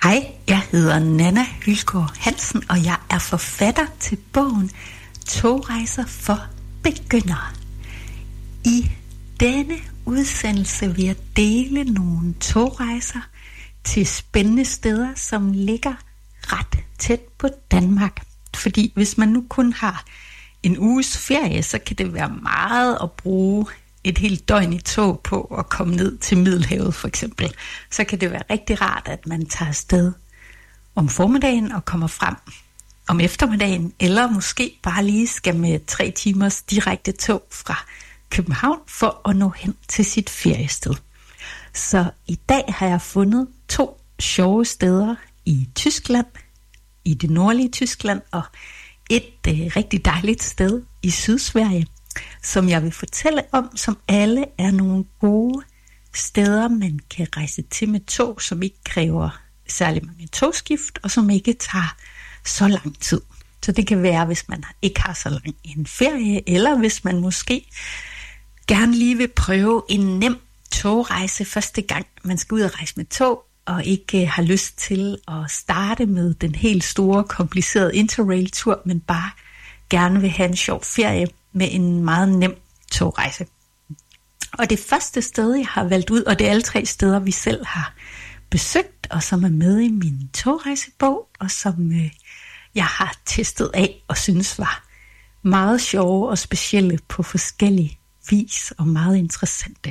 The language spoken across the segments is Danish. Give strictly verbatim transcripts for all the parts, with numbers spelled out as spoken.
Hej, jeg hedder Nanna Hylsgaard Hansen, og jeg er forfatter til bogen Togrejser for begyndere. I denne udsendelse vil jeg dele nogle togrejser til spændende steder, som ligger ret tæt på Danmark. Fordi hvis man nu kun har en uges ferie, så kan det være meget at bruge et helt døgn i tog på at komme ned til Middelhavet for eksempel. Så kan det være rigtig rart, at man tager afsted om formiddagen og kommer frem om eftermiddagen, eller måske bare lige skal med tre timers direkte tog fra København for at nå hen til sit feriested. Så i dag har jeg fundet to sjove steder i Tyskland, i det nordlige Tyskland, og et øh, rigtig dejligt sted i Sydsverige, som jeg vil fortælle om, som alle er nogle gode steder, man kan rejse til med tog, som ikke kræver særlig mange togskift, og som ikke tager så lang tid. Så det kan være, hvis man ikke har så lang en ferie, eller hvis man måske gerne lige vil prøve en nem togrejse første gang, man skal ud og rejse med tog, og ikke har lyst til at starte med den helt store, komplicerede interrail-tur, men bare gerne vil have en sjov ferie med en meget nem togrejse. Og det første sted, jeg har valgt ud, og det er alle tre steder, vi selv har besøgt, og som er med i min togrejsebog, og som øh, jeg har testet af og synes var meget sjove og specielle på forskellige vis og meget interessante.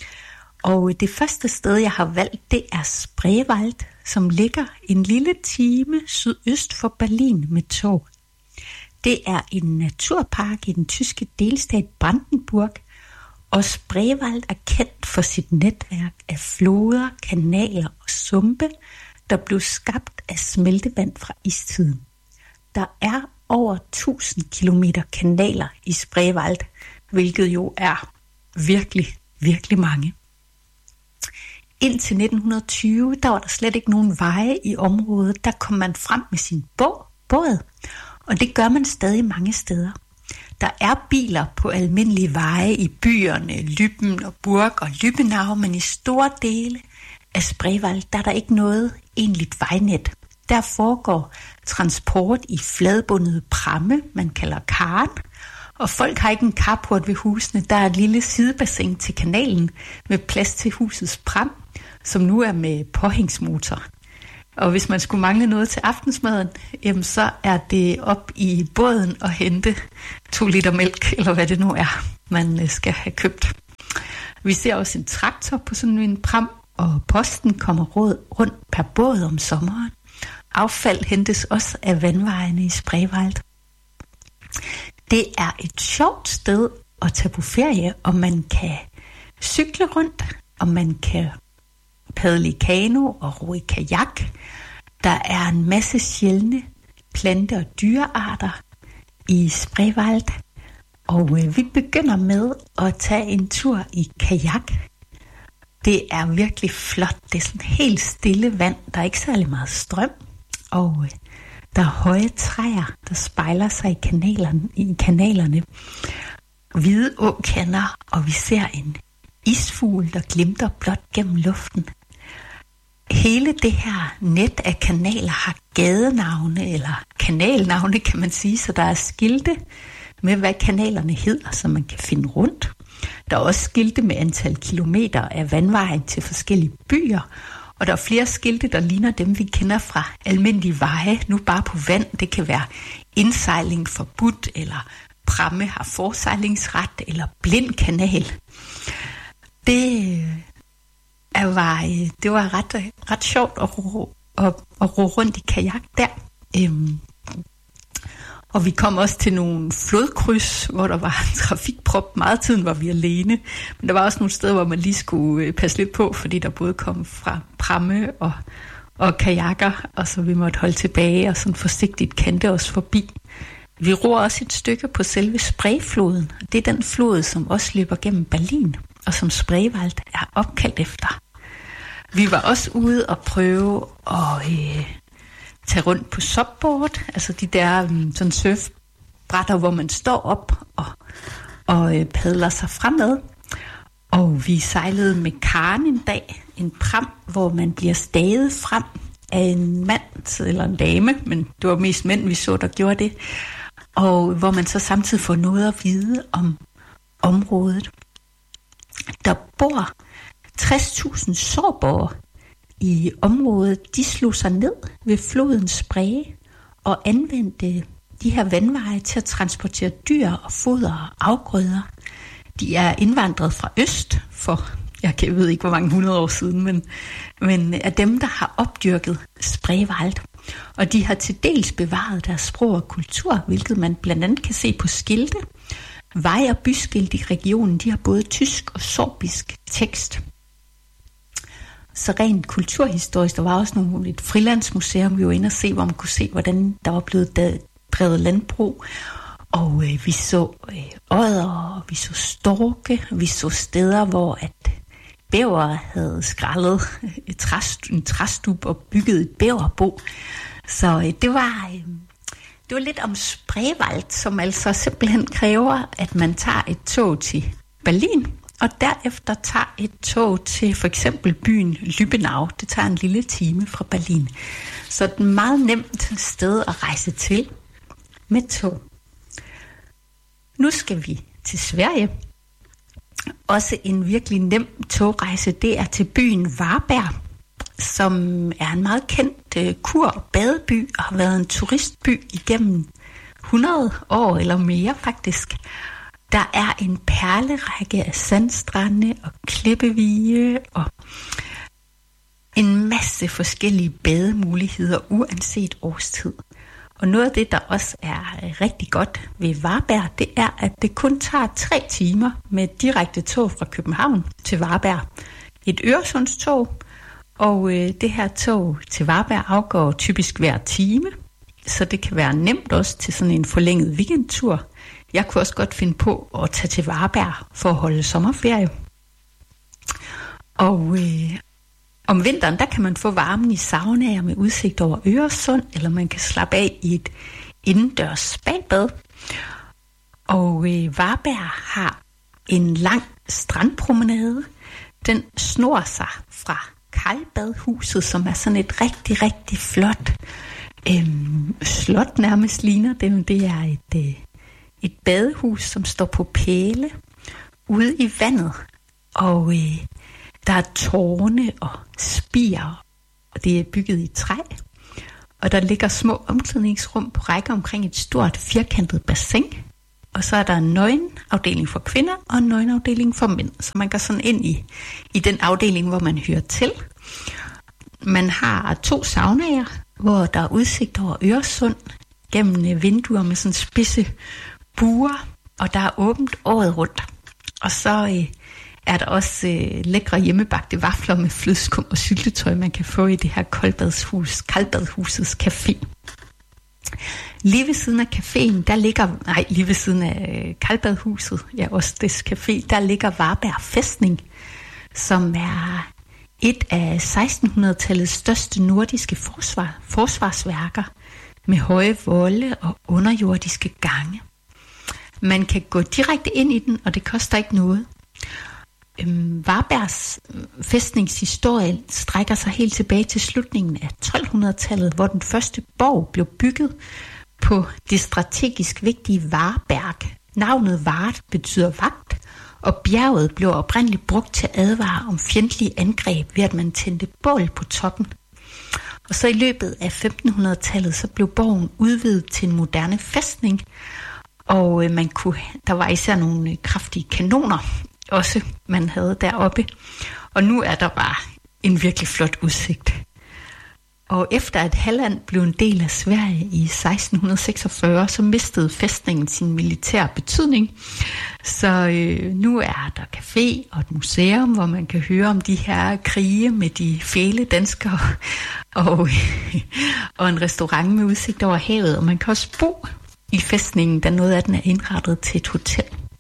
Og det første sted, jeg har valgt, det er Spreewald, som ligger en lille time sydøst for Berlin med tog. Det er en naturpark i den tyske delstat Brandenburg, og Spreewald er kendt for sit netværk af floder, kanaler og sumpe, der blev skabt af smeltevand fra istiden. Der er over tusind kilometer kanaler i Spreewald, hvilket jo er virkelig, virkelig mange. Indtil nitten tyve, der var der slet ikke nogen veje i området. Der kom man frem med sin båd, og det gør man stadig mange steder. Der er biler på almindelige veje i byerne Lübben og Burg og Lübbenau, men i store dele af Spreewald, der er der ikke noget egentligt vejnet. Der foregår transport i fladbundede pramme, man kalder karen, og folk har ikke en carport ved husene. Der er et lille sidebassin til kanalen med plads til husets pram, som nu er med påhængsmotor. Og hvis man skulle mangle noget til aftensmaden, jamen så er det op i båden og hente to liter mælk, eller hvad det nu er, man skal have købt. Vi ser også en traktor på sådan en pram, og posten kommer rundt per båd om sommeren. Affald hentes også af vandvejene i Spreewald. Det er et sjovt sted at tage på ferie, og man kan cykle rundt, og man kan padle i kano og ro i kajak. Der er en masse sjældne plante- og dyrearter i Spreewald, og øh, vi begynder med at tage en tur i kajak. Det er virkelig flot. Det er sådan helt stille vand. Der er ikke særlig meget strøm, og øh, der er høje træer, der spejler sig i kanalerne. I kanalerne. Hvide åkander, og vi ser en isfugl, der glimter blot gennem luften. Hele det her net af kanaler har gadenavne, eller kanalnavne kan man sige, så der er skilte med, hvad kanalerne hedder, så man kan finde rundt. Der er også skilte med antal kilometer af vandvejen til forskellige byer, og der er flere skilte, der ligner dem, vi kender fra almindelige veje, nu bare på vand. Det kan være indsejling forbudt, eller pramme har forsejlingsret, eller blind kanal. Det, er, var, det var ret, ret sjovt at ro, at, at ro rundt i kajak der. Øhm, og vi kom også til nogle flodkryds, hvor der var en trafikprop. Meget tiden var vi alene, men der var også nogle steder, hvor man lige skulle passe lidt på, fordi der både kom fra pramme og, og kajakker, og så vi måtte holde tilbage og sådan forsigtigt kante os forbi. Vi ror også et stykke på selve Spreefloden. Det er den flod, som også løber gennem Berlin, og som Spreewald er opkaldt efter. Vi var også ude og prøve at øh, tage rundt på subboard, altså de der um, sådan surfbrætter, hvor man står op og, og øh, padler sig fremad. Og vi sejlede med karen en dag, en pram, hvor man bliver staget frem af en mand eller en dame, men det var mest mænd, vi så, der gjorde det, og hvor man så samtidig får noget at vide om området. Der bor tres tusind sårborgere i området. De slog sig ned ved floden Spree og anvendte de her vandveje til at transportere dyr og foder og afgrøder. De er indvandret fra øst for, jeg ved ikke hvor mange hundrede år siden, men, men er dem, der har opdyrket Spreewald. Og de har til dels bevaret deres sprog og kultur, hvilket man blandt andet kan se på skilte. Vej- og byskilte i regionen, de har både tysk og sorbisk tekst. Så rent kulturhistorisk, der var også nogle, et frilandsmuseum, vi var inde og se, hvor man kunne se, hvordan der var blevet drevet landbrug. Og øh, vi så øh, odder, og vi så storke, og vi så steder, hvor at bæver havde skrællet et træst, en træstub og bygget et bæverbo. Så øh, det var... Øh, Det var lidt om Spreewald, som altså simpelthen kræver, at man tager et tog til Berlin, og derefter tager et tog til for eksempel byen Lübbenau. Det tager en lille time fra Berlin. Så det er et meget nemt sted at rejse til med tog. Nu skal vi til Sverige. Også en virkelig nem togrejse, det er til byen Varberg, som er en meget kendt uh, kur- og badeby og har været en turistby igennem hundrede år eller mere faktisk. Der er en perlerække af sandstrande og klippevige og en masse forskellige bademuligheder uanset årstid. Og noget af det, der også er rigtig godt ved Varberg, det er, at det kun tager tre timer med direkte tog fra København til Varberg. Et Øresundstog. Og øh, det her tog til Varberg afgår typisk hver time, så det kan være nemt også til sådan en forlænget weekendtur. Jeg kunne også godt finde på at tage til Varberg for at holde sommerferie. Og øh, om vinteren, der kan man få varmen i saunaer med udsigt over Øresund, eller man kan slappe af i et indendørs spabad. Og øh, Varberg har en lang strandpromenade. Den snor sig fra Karlbadhuset, som er sådan et rigtig, rigtig flot øhm, slot nærmest ligner det. Det er et, øh, et badehus, som står på pæle ude i vandet. Og øh, der er tårne og spir, og det er bygget i træ. Og der ligger små omklædningsrum på række omkring et stort firkantet bassin. Og så er der en nøgenafdeling for kvinder og en nøgenafdeling for mænd. Så man går sådan ind i, i den afdeling, hvor man hører til. Man har to saunaer, hvor der er udsigt over Øresund gennem vinduer med sådan spidse buer. Og der er åbent året rundt. Og så øh, er der også øh, lækre hjemmebagte vafler med flødeskum og syltetøj, man kan få i det her Koldbadshus, Karlbadhusets café. Lige ved siden af caféen, der ligger, nej, lige ved siden af Karlbadhuset, ja, også des café, der ligger Varberg Fæstning, som er et af sekstenhundredetallets største nordiske forsvar, forsvarsværker med høje volde og underjordiske gange. Man kan gå direkte ind i den, og det koster ikke noget. Øhm, Varbergs fæstningshistorie strækker sig helt tilbage til slutningen af tolvhundredetallet, hvor den første borg blev bygget på det strategisk vigtige Varberg. Navnet Vart betyder vagt, og bjerget blev oprindeligt brugt til at advare om fjendtlige angreb ved at man tændte bål på toppen. Og så i løbet af femtenhundredetallet så blev borgen udvidet til en moderne fæstning, og man kunne, der var især nogle kraftige kanoner også man havde deroppe. Og nu er der bare en virkelig flot udsigt. Og efter at Halland blev en del af Sverige i seksten seksogfyrre, så mistede fæstningen sin militære betydning. Så øh, nu er der café og et museum, hvor man kan høre om de her krige med de fæle danskere, og, og en restaurant med udsigt over havet. Og man kan også bo i fæstningen, da noget af den er indrettet til et hotel.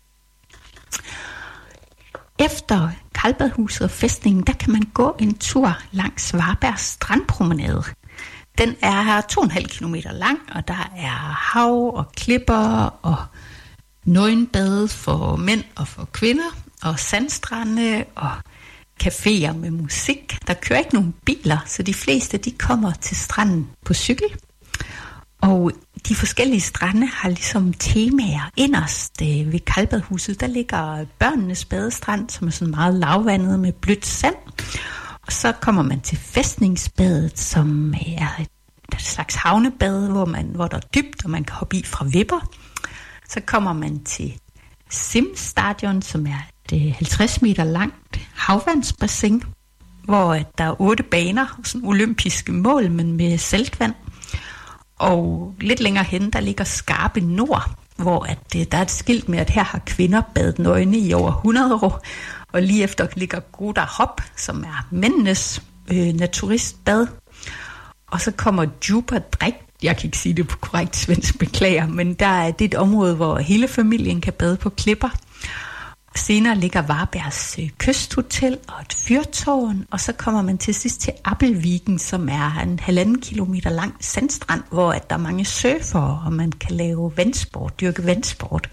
Efter Karlbadhuset og fæstningen, der kan man gå en tur langs Varbergs strandpromenade. Den er to komma fem kilometer lang, og der er hav og klipper og nøgenbade for mænd og for kvinder, og sandstrande og caféer med musik. Der kører ikke nogen biler, så de fleste de kommer til stranden på cykel. Og de forskellige strande har ligesom temaer. Inderst øh, ved Kaldbadhuset, der ligger børnenes badestrand, som er sådan meget lavvandet med blødt sand. Og så kommer man til Fæstningsbadet, som er et, et slags havnebad, hvor, man, hvor der er dybt, og man kan hoppe i fra vipper. Så kommer man til Simstadion, som er et halvtreds meter langt havvandsbassin, hvor der er otte baner, sådan olympiske mål, men med saltvand. Og lidt længere hen, der ligger Skarpe Nord, hvor at, der er et skilt med, at her har kvinder badet nøgne i over hundrede år. Og lige efter ligger Goda Hop, som er mændenes øh, naturistbad. Og så kommer Djuperdrik. Jeg kan ikke sige det på korrekt svensk, beklager, men der er det et område, hvor hele familien kan bade på klipper. Senere ligger Varbergs kysthotel og et fyrtårn, og så kommer man til sidst til Appelviken, som er en halvanden kilometer lang sandstrand, hvor at der er mange surfere, og man kan lave vandsport, dyrke vandsport.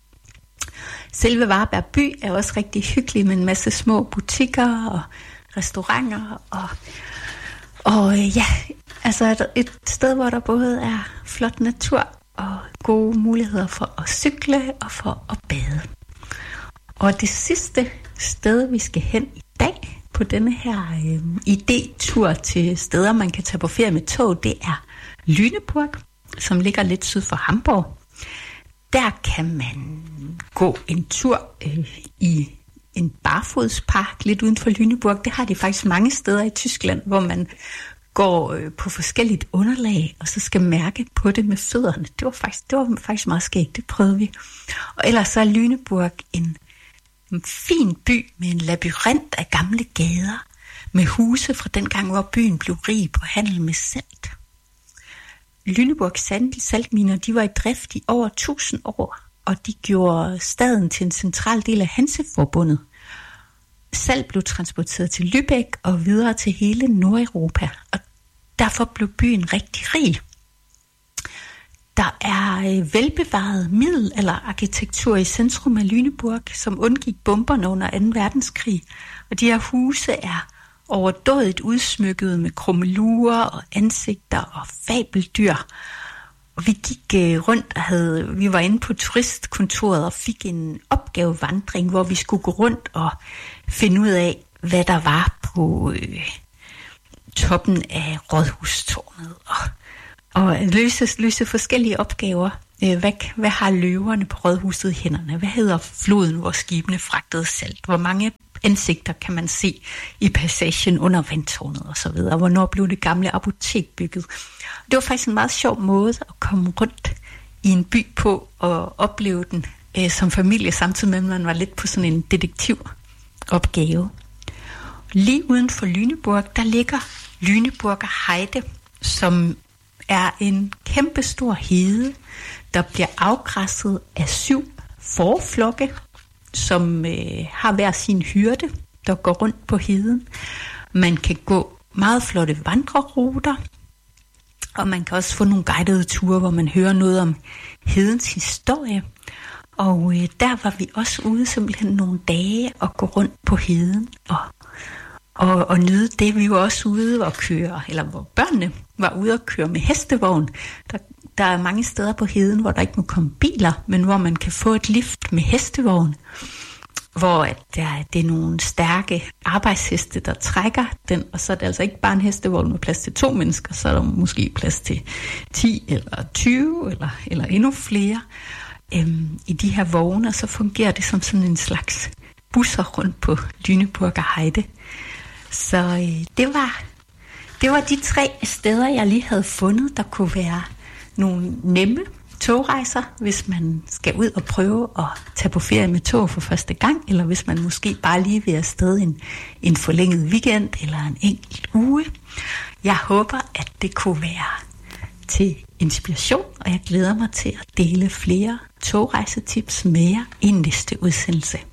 Selve Varberg by er også rigtig hyggelig med en masse små butikker og restauranter, og, og ja, altså et, et sted, hvor der både er flot natur og gode muligheder for at cykle og for at bade. Og det sidste sted, vi skal hen i dag på denne her øh, idétur til steder, man kan tage på ferie med tog, det er Lüneburg, som ligger lidt syd for Hamburg. Der kan man gå en tur øh, i en barfodspark lidt uden for Lüneburg. Det har de faktisk mange steder i Tyskland, hvor man går øh, på forskelligt underlag, og så skal mærke på det med fødderne. Det var faktisk, det var faktisk meget skægt, det prøvede vi. Og ellers så er Lüneburg en En fin by med en labyrint af gamle gader, med huse fra den gang, hvor byen blev rig på handel med salt. Lüneburgs saltminer, de var i drift i over tusind år, og de gjorde staden til en central del af Hanseforbundet. Salt blev transporteret til Lübeck og videre til hele Nordeuropa, og derfor blev byen rigtig rig. Der er velbevaret middelalderarkitektur i centrum af Lüneburg, som undgik bomberne under anden verdenskrig. Og de her huse er overdådigt udsmykket med krummelurer og ansigter og fabeldyr. Og vi gik rundt og havde, vi var inde på turistkontoret og fik en opgavevandring, hvor vi skulle gå rundt og finde ud af, hvad der var på øh, toppen af Rådhustårnet og Og løse, løse forskellige opgaver. Hvad, hvad har løverne på Rådhuset i hænderne? Hvad hedder floden, hvor skibene fragtede salt? Hvor mange ansigter kan man se i passagen under vandtårnet osv.? Hvornår blev det gamle apotek bygget? Det var faktisk en meget sjov måde at komme rundt i en by på og opleve den øh, som familie, samtidig med, at man var lidt på sådan en detektivopgave. Lige uden for Lüneburg, der ligger Lüneburger Heide, som er en kæmpestor hede, der bliver afgræsset af syv fåreflokke, som øh, har hver sin hyrde, der går rundt på heden. Man kan gå meget flotte vandreruter, og man kan også få nogle guidede ture, hvor man hører noget om hedens historie. Og øh, der var vi også ude simpelthen nogle dage og gå rundt på heden og Og, og nyde det. Vi var også ude og køre, eller hvor børnene var ude og køre med hestevogn. Der, der er mange steder på heden, hvor der ikke må komme biler, men hvor man kan få et lift med hestevogn, hvor at der, det er nogle stærke arbejdsheste, der trækker den, og så er det altså ikke bare en hestevogn med plads til to mennesker, så er der måske plads til ti eller tyve eller, eller endnu flere øhm, i de her vogne, og så fungerer det som sådan en slags busser rundt på Lüneburger Heide. Så øh, det var det var de tre steder, jeg lige havde fundet, der kunne være nogle nemme togrejser, hvis man skal ud og prøve at tage på ferie med tog for første gang, eller hvis man måske bare lige vil afsted en, en forlænget weekend eller en enkelt uge. Jeg håber, at det kunne være til inspiration, og jeg glæder mig til at dele flere togrejsetips med jer i næste udsendelse.